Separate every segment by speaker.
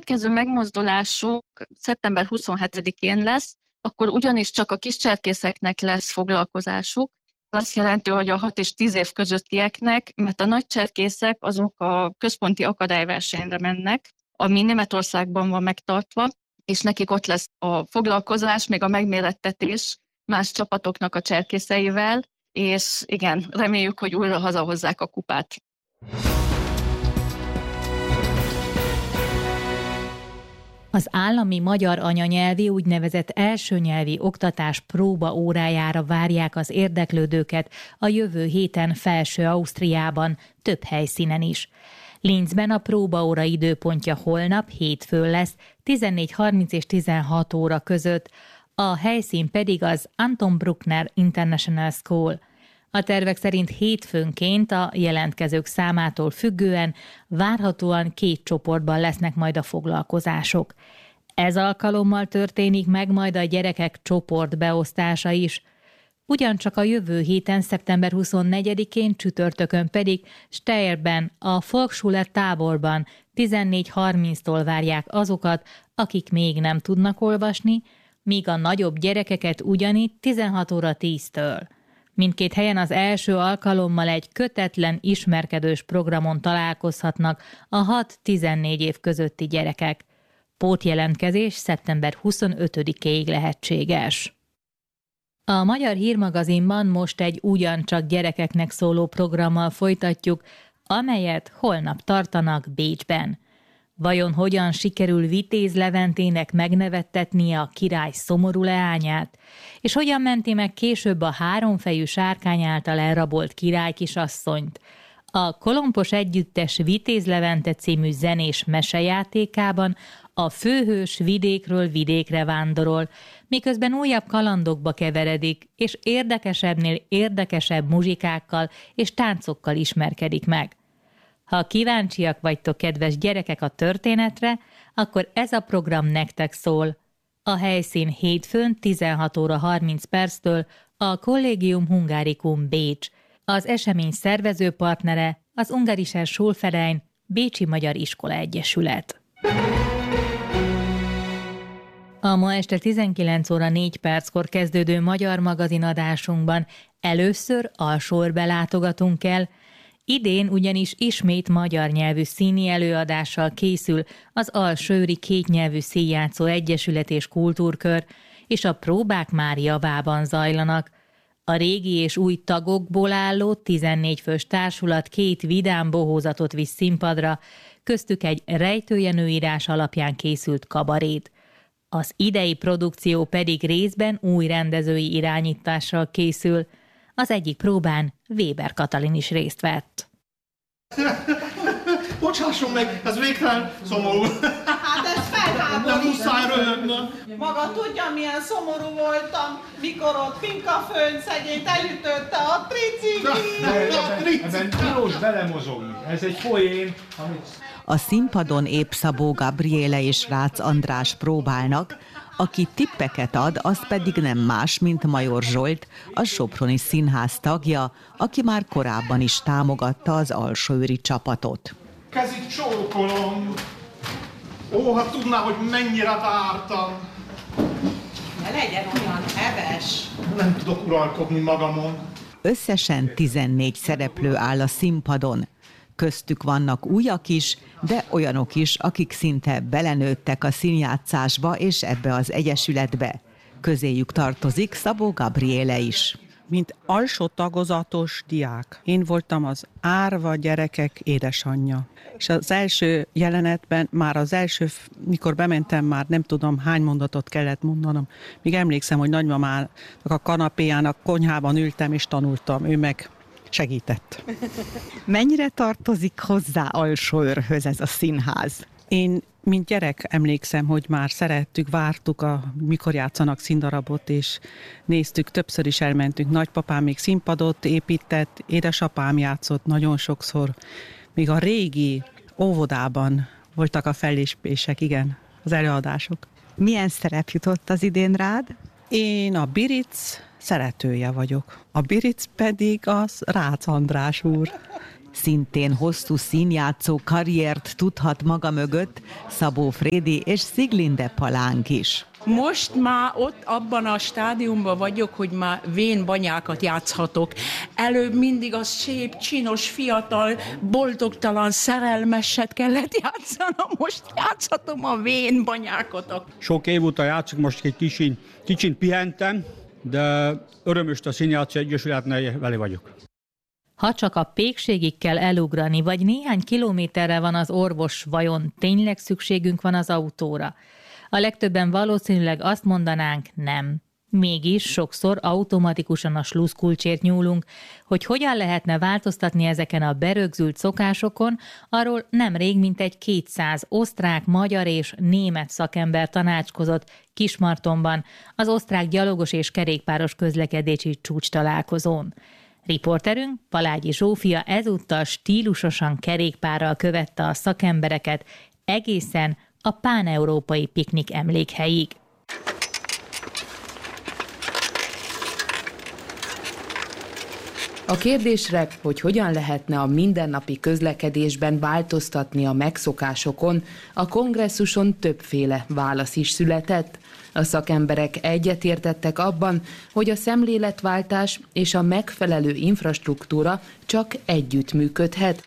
Speaker 1: következő megmozdulásuk szeptember 27-én lesz, akkor ugyanis csak a kiscserkészeknek lesz foglalkozásuk. Azt jelenti, hogy a 6 és 10 év közöttieknek, mert a nagy cserkészek azok a központi akadályversenyre mennek, ami Németországban van megtartva, és nekik ott lesz a foglalkozás, még a megmérettetés más csapatoknak a cserkészeivel, és igen, reméljük, hogy újra hazahozzák a kupát.
Speaker 2: Az állami magyar anyanyelvi úgynevezett elsőnyelvi oktatás próbaórájára várják az érdeklődőket a jövő héten Felső-Ausztriában, több helyszínen is. Linzben a próbaóra időpontja holnap, hétfőn lesz, 14:30 és 16 óra között, a helyszín pedig az Anton Bruckner International School. A tervek szerint hétfőnként a jelentkezők számától függően várhatóan 2 csoportban lesznek majd a foglalkozások. Ez alkalommal történik meg majd a gyerekek csoportbeosztása is. Ugyancsak a jövő héten, szeptember 24-én, csütörtökön pedig Steyerben, a Volksschule táborban 14:30-tól várják azokat, akik még nem tudnak olvasni, míg a nagyobb gyerekeket ugyanitt 16:10-től. Mindkét helyen az első alkalommal egy kötetlen ismerkedős programon találkozhatnak a 6-14 év közötti gyerekek. Pótjelentkezés szeptember 25-éig lehetséges. A Magyar Hírmagazinban most egy ugyancsak gyerekeknek szóló programmal folytatjuk, amelyet holnap tartanak Bécsben. Vajon hogyan sikerül Vitéz Leventének megnevettetnie a király szomorú leányát, és hogyan menti meg később a 3 fejű sárkány által elrabolt királykisasszonyt? A Kolompos Együttes Vitéz Levente című zenés mesejátékában a főhős vidékről vidékre vándorol, miközben újabb kalandokba keveredik, és érdekesebbnél érdekesebb muzsikákkal és táncokkal ismerkedik meg. Ha kíváncsiak vagytok, kedves gyerekek, a történetre, akkor ez a program nektek szól. A helyszín hétfőn 16:30 a Collegium Hungaricum Bécs. Az esemény szervező partnere az Ungarischer Schulverein, Bécsi Magyar Iskola Egyesület. A ma este 19:04 kezdődő Magyar Magazin adásunkban először Alsóörbe látogatunk el. Idén ugyanis ismét magyar nyelvű színi előadással készül az Alsóöri Kétnyelvű Színjátszó Egyesület és Kultúrkör, és a próbák már javában zajlanak. A régi és új tagokból álló 14 fős társulat 2 vidám bohózatot visz színpadra, köztük egy rejtőjenőírás alapján készült kabarét. Az idei produkció pedig részben új rendezői irányítással készül. Az egyik próbán Weber Katalin is részt vett.
Speaker 3: Bocsásson meg, ez végtelen szomorú.
Speaker 4: Hát ez felháborít.
Speaker 3: De muszáj röhögni.
Speaker 4: Maga tudja, milyen szomorú voltam, mikor ott Finkaföld szegényt elütötte a tricikli.
Speaker 5: Ebben tilos belemozogni. Ez egy poén, amit...
Speaker 6: A színpadon épp Szabó Gabriele és Rácz András próbálnak, aki tippeket ad, az pedig nem más, mint Major Zsolt, a Soproni Színház tagja, aki már korábban is támogatta az alsóőri csapatot.
Speaker 3: Kezit csókolom. Ó, hát tudná, hogy mennyire vártam.
Speaker 4: Ne legyen olyan heves.
Speaker 3: Nem tudok uralkodni magamon.
Speaker 6: Összesen 14 szereplő áll a színpadon. Köztük vannak újak is, de olyanok is, akik szinte belenőttek a színjátszásba és ebbe az egyesületbe. Közéjük tartozik Szabó Gabriele is.
Speaker 7: Mint alsó tagozatos diák. Én voltam az árva gyerekek édesanyja. És az első jelenetben, mikor bementem, már nem tudom hány mondatot kellett mondanom. Még emlékszem, hogy nagymamának a kanapéján a konyhában ültem és tanultam, ő meg segített.
Speaker 6: Mennyire tartozik hozzá Alsóőrhöz ez a színház?
Speaker 7: Én, mint gyerek emlékszem, hogy már szerettük, vártuk, mikor játszanak színdarabot, és néztük, többször is elmentünk. Nagypapám még színpadot épített, édesapám játszott nagyon sokszor. Még a régi óvodában voltak a fellépések, igen, az előadások.
Speaker 6: Milyen szerep jutott az idén rád?
Speaker 7: Én a Biric szeretője vagyok. A Biric pedig az Rácz András úr.
Speaker 6: Szintén hosszú színjátszó karriert tudhat maga mögött Szabó Frédi és Sziglinde Palánk is.
Speaker 8: Most már ott abban a stádiumban vagyok, hogy már vénbanyákat játszhatok. Előbb mindig a szép, csinos, fiatal, boldogtalan, szerelmeset kellett játszanom, most játszhatom a vénbanyákat.
Speaker 9: Sok év óta játszok, most egy kicsit pihentem, de örömöst a Színjátszó Egyesületnél vele vagyok.
Speaker 2: Ha csak a Pékségig kell elugrani, vagy néhány kilométerre van az orvos, vajon tényleg szükségünk van az autóra? A legtöbben valószínűleg azt mondanánk, nem. Mégis sokszor automatikusan a sluszkulcsért nyúlunk, hogy hogyan lehetne változtatni ezeken a berögzült szokásokon, arról nemrég mintegy 200 osztrák, magyar és német szakember tanácskozott Kismartonban, az osztrák gyalogos és kerékpáros közlekedési csúcstalálkozón. Riporterünk, Palágyi Zsófia ezúttal stílusosan kerékpárral követte a szakembereket egészen a páneurópai piknik emlékhelyig.
Speaker 10: A kérdésre, hogy hogyan lehetne a mindennapi közlekedésben változtatni a megszokásokon, a kongresszuson többféle válasz is született. A szakemberek egyetértettek abban, hogy a szemléletváltás és a megfelelő infrastruktúra csak együtt működhet.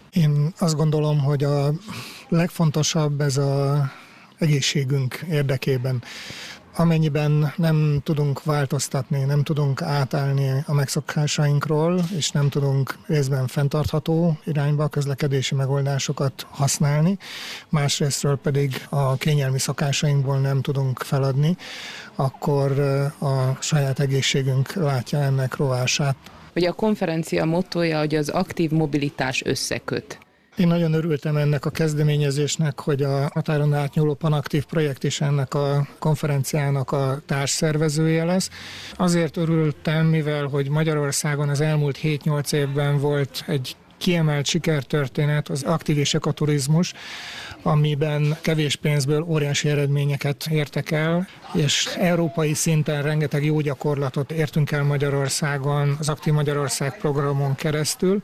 Speaker 11: Én azt gondolom, hogy a legfontosabb ez az egészségünk érdekében. Amennyiben nem tudunk változtatni, nem tudunk átállni a megszokásainkról, és nem tudunk részben fenntartható irányba a közlekedési megoldásokat használni, másrésztről pedig a kényelmi szokásainkból nem tudunk feladni, akkor a saját egészségünk látja ennek rovását.
Speaker 10: Ugye a konferencia mottója, hogy az aktív mobilitás összeköt.
Speaker 11: Én nagyon örültem ennek a kezdeményezésnek, hogy a határon átnyúló Panaktív projekt is ennek a konferenciának a társszervezője lesz. Azért örültem, mivel hogy Magyarországon az elmúlt 7-8 évben volt egy kiemelt sikertörténet, az aktív és ekoturizmus, amiben kevés pénzből óriási eredményeket értek el, és európai szinten rengeteg jó gyakorlatot értünk el Magyarországon, az Aktív Magyarország programon keresztül,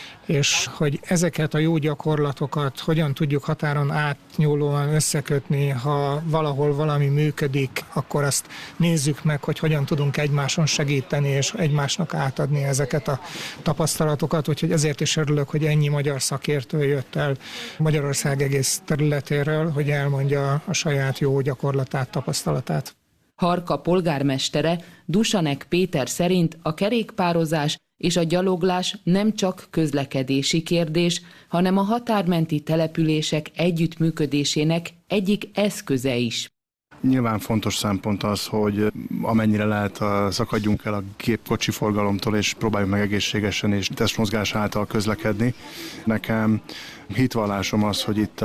Speaker 11: és hogy ezeket a jó gyakorlatokat hogyan tudjuk határon átnyúlóan összekötni, ha valahol valami működik, akkor azt nézzük meg, hogy hogyan tudunk egymáson segíteni, és egymásnak átadni ezeket a tapasztalatokat, úgyhogy ezért is örülök, hogy ennyi magyar szakértő jött el Magyarország egész területéről, hogy elmondja a saját jó gyakorlatát, tapasztalatát.
Speaker 10: Harka polgármestere, Dusanek Péter szerint a kerékpározás és a gyaloglás nem csak közlekedési kérdés, hanem a határmenti települések együttműködésének egyik eszköze is.
Speaker 12: Nyilván fontos szempont az, hogy amennyire lehet szakadjunk el a gépkocsi forgalomtól, és próbáljuk meg egészségesen és testmozgás által közlekedni. Nekem hitvallásom az, hogy itt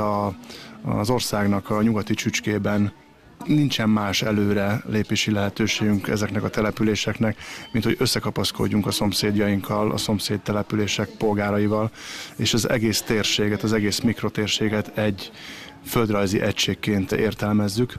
Speaker 12: az országnak a nyugati csücskében nincsen más előre lépési lehetőségünk ezeknek a településeknek, mint hogy összekapaszkodjunk a szomszédjainkkal, a szomszéd települések polgáraival, és az egész térséget, az egész mikrotérséget egy földrajzi egységként értelmezzük.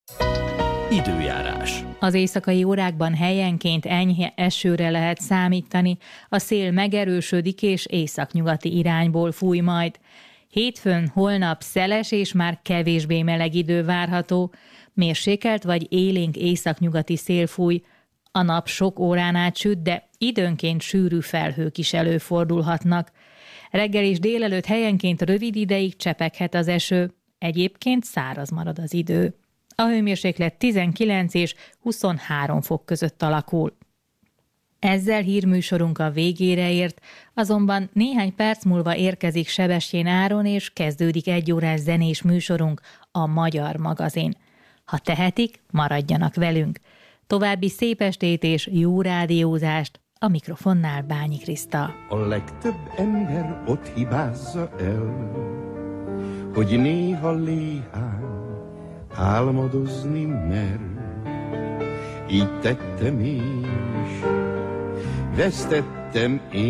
Speaker 13: Időjárás.
Speaker 2: Az éjszakai órákban helyenként enyhe esőre lehet számítani, a szél megerősödik és északnyugati irányból fúj majd. Hétfőn, holnap szeles és már kevésbé meleg idő várható, mérsékelt vagy élénk északnyugati szél fúj. A nap sok órán át süt, de időnként sűrű felhők is előfordulhatnak. Reggel és délelőtt helyenként rövid ideig csepeghet az eső, egyébként száraz marad az idő. A hőmérséklet 19 és 23 fok között alakul. Ezzel hírműsorunk a végére ért, azonban néhány perc múlva érkezik Sebestyén Áron, és kezdődik 1 órás zenés műsorunk, a Magyar Magazin. Ha tehetik, maradjanak velünk. További szép estét és jó rádiózást, a mikrofonnál Bányi Kriszta.
Speaker 14: A legtöbb ember ott hibázza el, hogy néha léhán álmodozni mer. Így tettem én is, vesztettem én.